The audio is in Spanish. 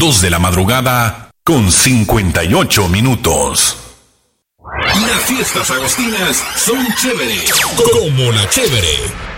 2 de la madrugada con 58 minutos. Las fiestas agostinas son chévere, como la chévere.